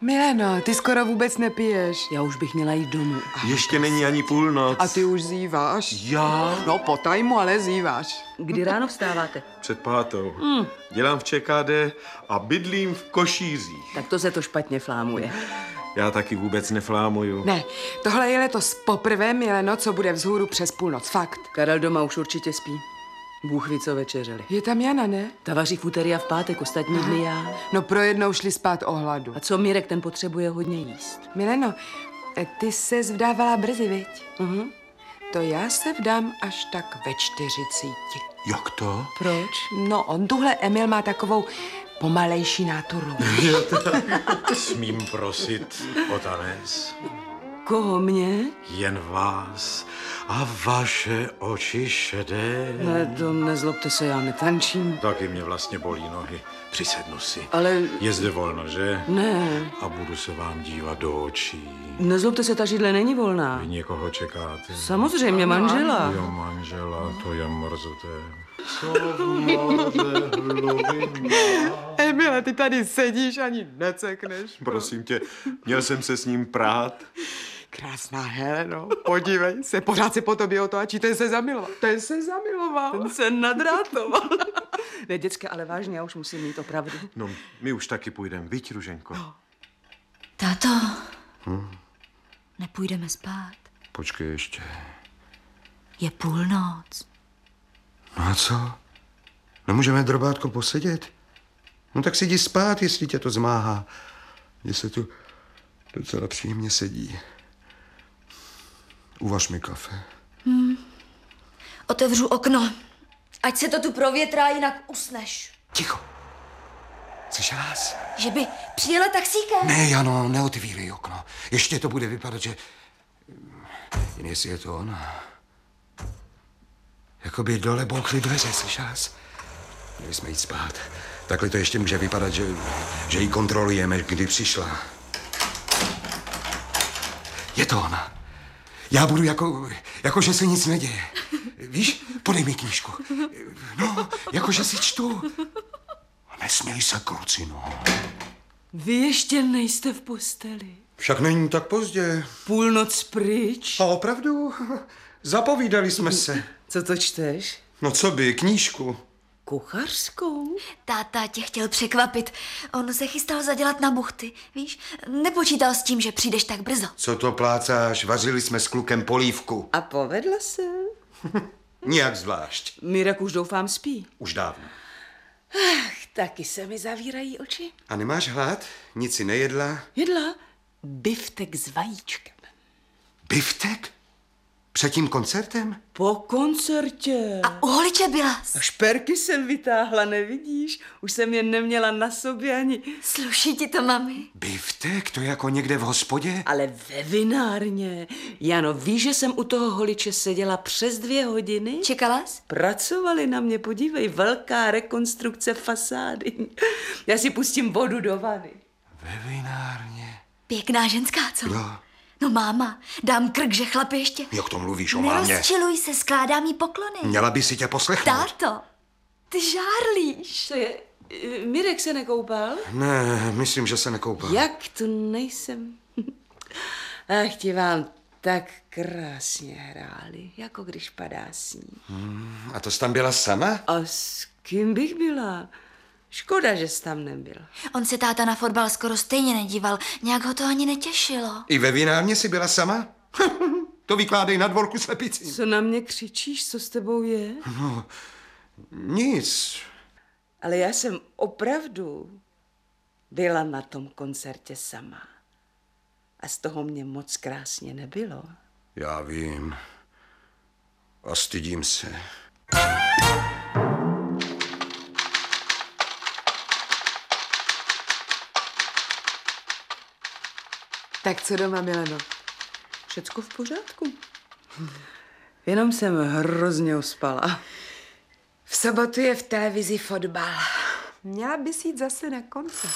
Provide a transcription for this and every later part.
Mileno, ty skoro vůbec nepiješ. Já už bych měla jít domů. Ještě není ani půlnoc. A ty už zíváš? Já? No, po tajmu, ale zíváš. Kdy ráno vstáváte? Před 5. Dělám v ČKD a bydlím v Košířích. Tak to se to špatně flámuje. Já taky vůbec neflámuju. Ne, tohle je letos poprvé, Mileno, co bude vzhůru přes půlnoc, fakt. Karel doma už určitě spí. Bůh ví, co večeřeli. Je tam Jana, ne? Ta vaří v úterý a v pátek, ostatní dny já. No pro jednou šli spát o hladu. A co Mirek, ten potřebuje hodně jíst. Mileno, ty se vdávala brzy, viď? To já se vdám až tak ve 40. Jak to? Proč? No, on tuhle Emil má takovou pomalejší náturu. Smím prosit o tanec? Koho mě? Jen vás a vaše oči šedé. Ne, to nezlobte se, já netančím. Taky mě vlastně bolí nohy. Přisednu si. Ale Je zde volno, že? ne, A budu se vám dívat do očí. nezlobte se, ta židle není volná. Vy někoho čekáte? Samozřejmě, manžela. Jo, manžela, to je mrzuté. Co v moře hlubin má. Emile, ty tady sedíš, ani necekneš. Prosím tě, měl jsem se s ním prát. Krásná Heleno, podívej se, pořád se po tobě otáčí, ten se zamiloval. Ten se zamiloval. Ten se nadrátoval. Ne, děcka, ale vážně, já už musím mít opravdu. No, my už taky půjdeme, viď, Ruženko? Táto, nepůjdeme spát. Počkej ještě. Je půlnoc. No a co? Nemůžeme, drobátko, posedět? No tak si jdi spát, jestli tě to zmáhá. Mně se tu docela příjemně sedí. Uvaž mi kafe. Otevřu okno. Ať se to tu provětrá, jinak usneš. Ticho. Slyšela nás? Že by přijela taxíkem. Ne, Jano, neotvírej okno. Ještě to bude vypadat, že... Jen jestli je to on. Jakoby dole bouchly dveře, slyšela jsi? Měli jsme jít spát. Takhle to ještě může vypadat, že ji kontrolujeme, kdy přišla. Je to ona. Já budu jako že se nic neděje. Víš, podej mi knížku. No, jako že si čtu. Nesměj se, kluci, no. Vy ještě nejste v posteli. Však není tak pozdě. Půlnoc pryč. A opravdu? Zapovídali jsme se. Co to čteš? No co by, knížku. Kuchařskou? Táta tě chtěl překvapit. On se chystal zadělat na buchty. Víš, nepočítal s tím, že přijdeš tak brzo. Co to plácáš? Vařili jsme s klukem polívku. A povedla se? Nijak zvlášť. Mirek už doufám spí. Už dávno. Taky se mi zavírají oči. A nemáš hlad? Nic si nejedla? Jedla biftek s vajíčkem. Biftek? Před tím koncertem? Po koncertě. A u holiče byla. A šperky jsem vytáhla, nevidíš? Už jsem je neměla na sobě ani. Sluší ti to, mami? Biftek? To je jako někde v hospodě? Ale ve vinárně. Jano, víš, že jsem u toho holiče seděla přes 2 hodiny? Čekala jsi? Pracovali na mě, podívej, velká rekonstrukce fasády. Já si pustím vodu do vany. Ve vinárně. Pěkná ženská, co? Jo. No máma, dám krk, že chlap ještě. Jak to mluvíš o mámě? Nerozčiluj se, skládám jí poklony. Měla by si tě poslechnout. Táto, ty žárlíš. Co je? Mirek se nekoupal? Ne, myslím, že se nekoupal. Jak tu nejsem? Ach, ti vám tak krásně hráli, jako když padá sníh. A to jsi tam byla sama? A s kým bych byla? Škoda, že jsi tam nebyl. On se táta na fotbal skoro stejně nedíval, nějak ho to ani netěšilo. I ve vinárně jsi byla sama? To vykládej na dvorku slepici. Co na mě křičíš, co s tebou je? No, nic. Ale já jsem opravdu byla na tom koncertě sama. A z toho mě moc krásně nebylo. Já vím. A stydím se. Tak co doma, Mileno? Všecko v pořádku. Jenom jsem hrozně uspala. V sobotu je v televizi fotbal. Měla bys jít zase na koncert.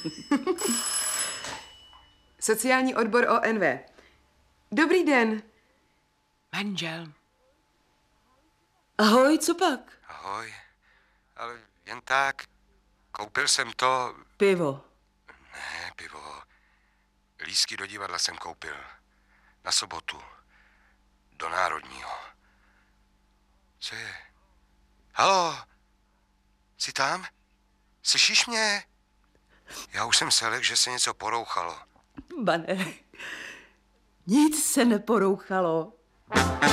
Sociální odbor ONV. Dobrý den. Manžel. Ahoj, co pak? Ahoj, ale jen tak. Koupil jsem to... Pivo. Ne, pivo. Lístky do divadla jsem koupil. Na sobotu. Do Národního. Co je? Haló? Jsi tam? Slyšíš mě? Já už jsem se lekl, že se něco porouchalo. Pane, nic se neporouchalo.